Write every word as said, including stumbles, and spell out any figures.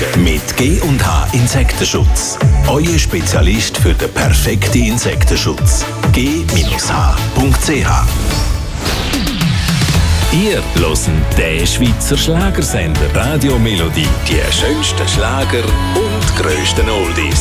Mit G und H Insektenschutz. Euer Spezialist für den perfekten Insektenschutz. G H Punkt C H. Ihr hört den Schweizer Schlagersender Radio Melodie. Die schönsten Schlager und grössten Oldies.